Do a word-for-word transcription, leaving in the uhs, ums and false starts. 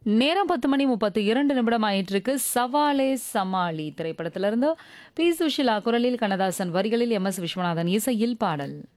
நேரம் பத்து மணி முப்பத்து இரண்டு நிமிடம் ஆயிட்டிருக்கு. சவாலே சமாளி திரைப்படத்திலிருந்து பி. சுஷீலா குரலில், கண்ணதாசன் வரிகளில், எம். எஸ். விஸ்வநாதன் இசையில் பாடல்.